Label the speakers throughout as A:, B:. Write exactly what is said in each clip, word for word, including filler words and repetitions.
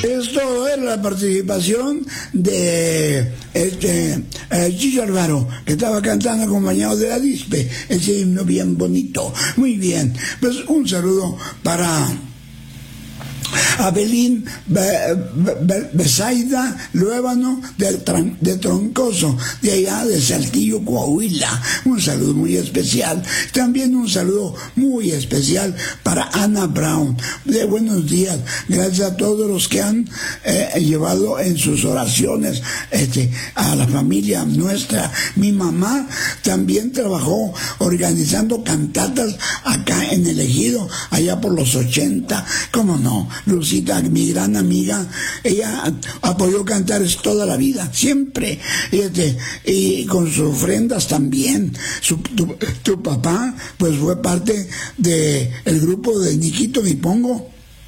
A: Esto es la participación de este eh, Chicho Alvaro, que estaba cantando acompañado de la Dispe, ese himno bien bonito. Muy bien, pues un saludo para Abelín Besaida Luébano de, de Troncoso, de allá de Saltillo, Coahuila. Un saludo muy especial. También un saludo muy especial para Ana Brown, de buenos días. Gracias a todos los que han eh, llevado en sus oraciones este, a la familia nuestra. Mi mamá también trabajó organizando cantatas acá en el Ejido, allá por los ochenta. ¿Cómo no? Lucita, mi gran amiga, ella apoyó Cantares toda la vida, siempre, este, y con sus ofrendas también. Su, tu, tu papá, pues fue parte de el grupo de Niquito Nipongo,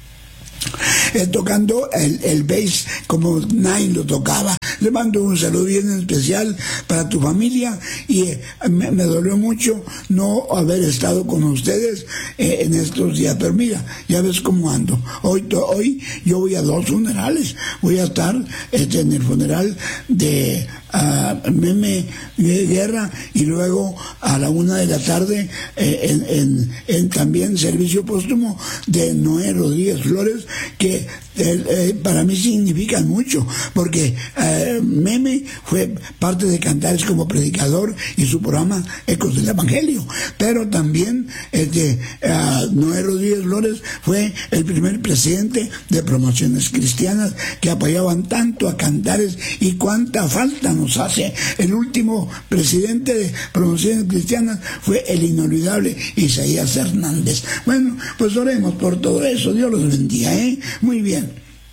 A: eh, tocando el, el bass como nadie lo tocaba. Le mando un saludo bien especial para tu familia y eh, me, me dolió mucho no haber estado con ustedes eh, en estos días, pero mira, ya ves cómo ando. Hoy, to, hoy yo voy a dos funerales, voy a estar este, en el funeral de uh, Meme Guerra y luego a la una de la tarde eh, en, en, en también servicio póstumo de Noé Rodríguez Flores, que eh, eh, para mí significan mucho, porque eh, Meme fue parte de Cantares como predicador y su programa Ecos del Evangelio, pero también este, uh, Noé Rodríguez Flores fue el primer presidente de Promociones Cristianas, que apoyaban tanto a Cantares, y cuánta falta nos hace. El último presidente de Promociones Cristianas fue el inolvidable Isaías Hernández. Bueno, pues oremos por todo eso. Dios los bendiga, ¿eh? Muy bien.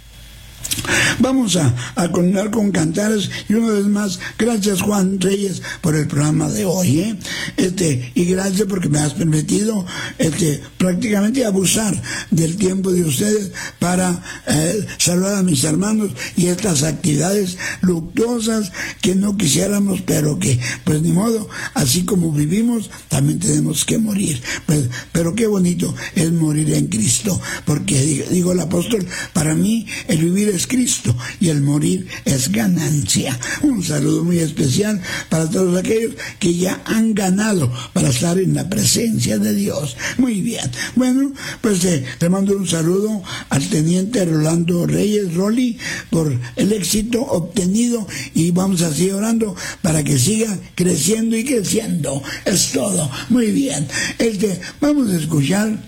A: Vamos a, a continuar con Cantares, y una vez más, gracias Juan Reyes por el programa de hoy, ¿eh? Este, y gracias porque me has permitido este, prácticamente abusar del tiempo de ustedes para eh, saludar a mis hermanos y estas actividades luctuosas que no quisiéramos, pero que, pues ni modo, así como vivimos, también tenemos que morir. Pues, pero qué bonito es morir en Cristo, porque digo, digo el apóstol, para mí el vivir es Cristo y el morir es ganancia. Un saludo muy especial para todos aquellos que ya han ganado para estar en la presencia de Dios. Muy bien. Bueno, pues eh, te mando un saludo al teniente Rolando Reyes Rolly por el éxito obtenido, y vamos a seguir orando para que siga creciendo y creciendo. Es todo. Muy bien. Este, vamos a escuchar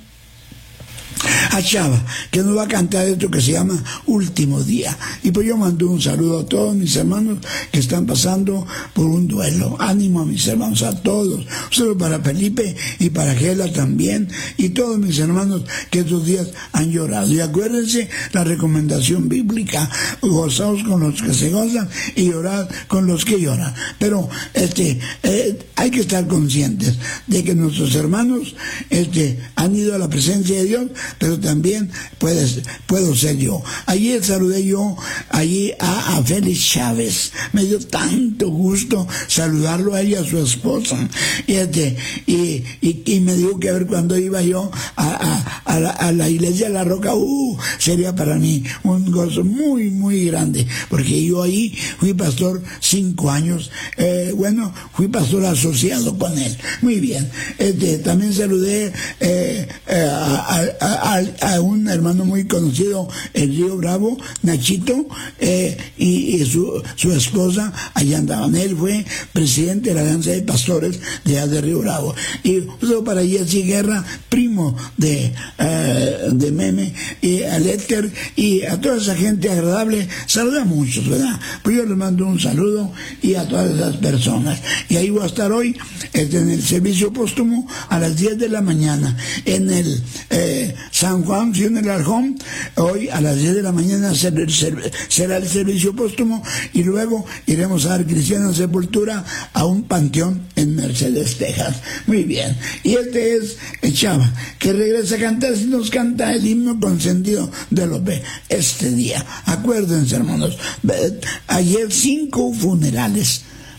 A: a Chava, que nos va a cantar esto que se llama Último Día. Y pues yo mando un saludo a todos mis hermanos que están pasando por un duelo. Ánimo a mis hermanos, a todos. Un saludo para Felipe y para Gela también, y todos mis hermanos que estos días han llorado. Y acuérdense la recomendación bíblica: gozaos con los que se gozan y llorad con los que lloran. Pero este eh, hay que estar conscientes de que nuestros hermanos este, han ido a la presencia de Dios, pero también puedes, puedo ser yo. Ayer saludé yo allí a, a Félix Chávez. Me dio tanto gusto saludarlo a ella, a su esposa. Y, este, y, y, y me dijo que a ver cuando iba yo a, a, a, la, a la iglesia de La Roca, uh, sería para mí un gozo muy, muy grande, porque yo ahí fui pastor cinco años. Eh, bueno, fui pastor asociado con él. Muy bien. Este, también saludé eh, eh, a, a A, a un hermano muy conocido, el Río Bravo, Nachito, eh, y, y su, su esposa, allá andaban. Él fue presidente de la Alianza de Pastores de allá de Río Bravo. Y uso para Jesse Guerra, primo de, eh, de Meme, y a Letter, y a toda esa gente agradable. Saluda a muchos, ¿verdad? Pues yo les mando un saludo, y a todas esas personas. Y ahí voy a estar hoy, este, en el servicio póstumo, a las diez de la mañana, en el eh, San Juan, Funeral Alarjón. Hoy a las diez de la mañana será el, será el servicio póstumo, y luego iremos a dar cristiana sepultura a un panteón en Mercedes, Texas. Muy bien. Y este es el Chava, que regresa a cantar, si nos canta el himno consentido de los B este día. Acuérdense, hermanos, ayer cinco funerales.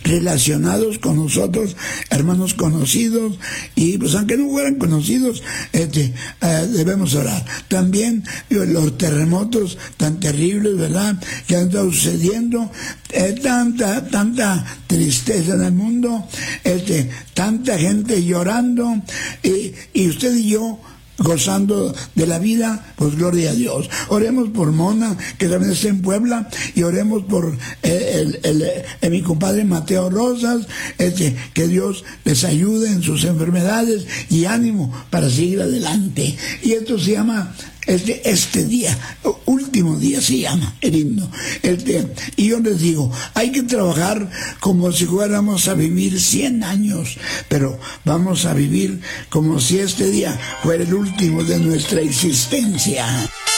A: relacionados con nosotros, hermanos conocidos, y pues aunque no fueran conocidos, este, eh, debemos orar. También los terremotos tan terribles, ¿verdad?, que han estado sucediendo, eh, tanta, tanta tristeza en el mundo, este, tanta gente llorando, y, y usted y yo gozando de la vida, pues gloria a Dios. Oremos por Mona, que también está en Puebla, y oremos por eh, el, el, el, el, mi compadre Mateo Rosas, este, que Dios les ayude en sus enfermedades y ánimo para seguir adelante. Y esto se llama Este, este día, último día se llama el himno. Este, y yo les digo, hay que trabajar como si fuéramos a vivir cien años, pero vamos a vivir como si este día fuera el último de nuestra existencia.